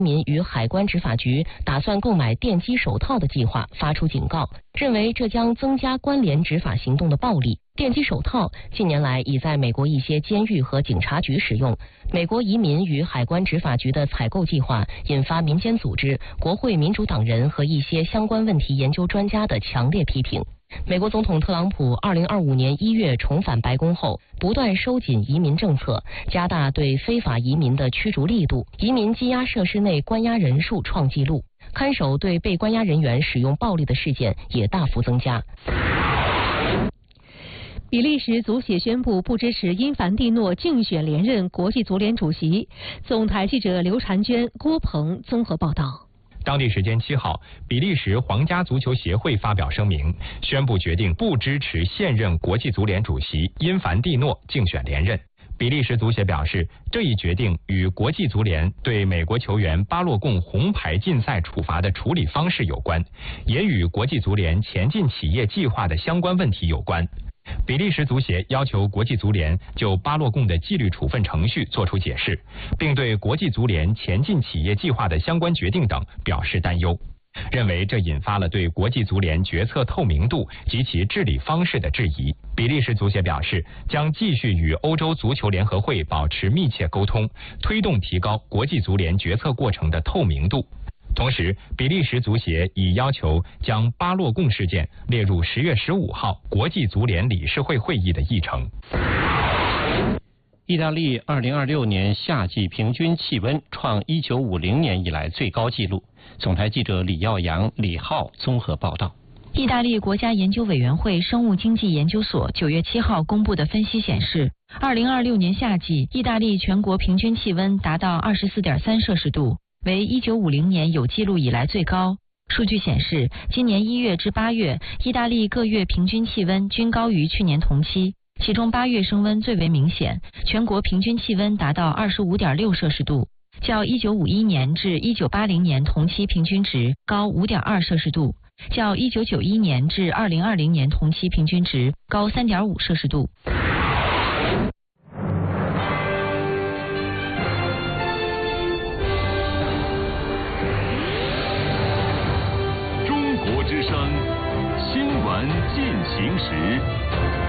民与海关执法局打算购买电击手套的计划发出警告，认为这将增加关联执法行动的暴力。电击手套近年来已在美国一些监狱和警察局使用。美国移民与海关执法局的采购计划引发民间组织、国会民主党人和一些相关问题研究专家的强烈批评。美国总统特朗普2025年1月重返白宫后，不断收紧移民政策，加大对非法移民的驱逐力度，移民羁押设施内关押人数创纪录，看守对被关押人员使用暴力的事件也大幅增加。 比利时足协宣布不支持因凡蒂诺竞选连任国际足联主席。总台记者刘婵娟、郭鹏综合报道。 当地时间7号，比利时皇家足球协会发表声明，宣布决定不支持现任国际足联主席因凡蒂诺竞选连任。比利时足协表示，这一决定与国际足联对美国球员巴洛贡红牌禁赛处罚的处理方式有关，也与国际足联前进企业计划的相关问题有关。比利时足协要求国际足联就巴洛贡的纪律处分程序作出解释，并对国际足联前进企业计划的相关决定等表示担忧，认为这引发了对国际足联决策透明度及其治理方式的质疑。比利时足协表示，将继续与欧洲足球联合会保持密切沟通，推动提高国际足联决策过程的透明度。同时，比利时足协已要求将巴洛贡事件列入10月15号国际足联理事会会议的议程。 意大利2026年夏季平均气温创1950年以来最高纪录。总台记者李耀阳、李浩综合报道。 意大利国家研究委员会生物经济研究所9月7号公布的分析显示，2026年夏季意大利全国平均气温达到24.3摄氏度，为1950年有记录以来最高。数据显示，今年1月至8月，意大利各月平均气温均高于去年同期，其中8月升温最为明显，全国平均气温达到25.6摄氏度，较1951年至1980年同期平均值高5.2摄氏度，较1991年至2020年同期平均值高3.5摄氏度。 中国之声新闻进行时。